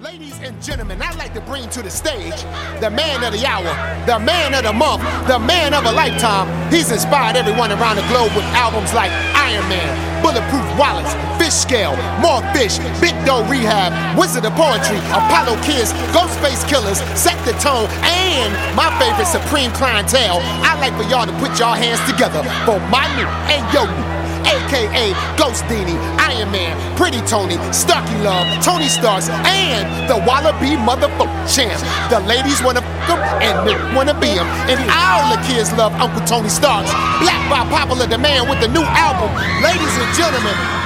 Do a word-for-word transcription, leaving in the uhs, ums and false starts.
Ladies and gentlemen, I'd like to bring to the stage the man of the hour, the man of the month, the man of a lifetime. He's inspired everyone around the globe with albums like Iron Man, Bulletproof Wallets, Fish Scale, More Fish, Big Doe Rehab, Wizard of Poetry, Apollo Kids, Ghostface Killers, Set the Tone, and my favorite, Supreme Clientele. I'd like for y'all to put y'all hands together for my new Ayo, A K A Ghostini, Iron Man, Pretty Tony, Stucky Love, Tony Starks, and the Wallaby motherfucking champ. The ladies wanna f him and they wanna be him. And all the kids love Uncle Tony Starks. Black by popular demand with the new album. Ladies and gentlemen,